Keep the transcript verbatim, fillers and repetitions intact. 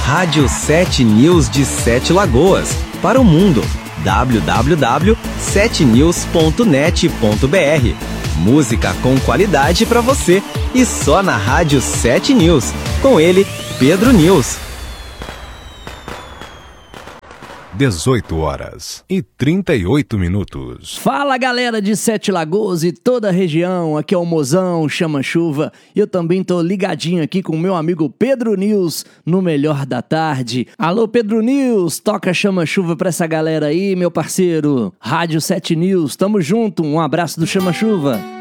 Rádio sete News de Sete Lagoas, para o mundo. w w w ponto sete news ponto net ponto b r. Música com qualidade para você e só na Rádio sete News. Com ele, Pedro News. dezoito horas e trinta e oito minutos. Fala, galera de Sete Lagoas e toda a região, aqui é o Mozão, Chama Chuva, e eu também tô ligadinho aqui com o meu amigo Pedro News no Melhor da Tarde. Alô, Pedro News, toca Chama Chuva pra essa galera aí, meu parceiro. Rádio sete News, tamo junto, um abraço do Chama Chuva.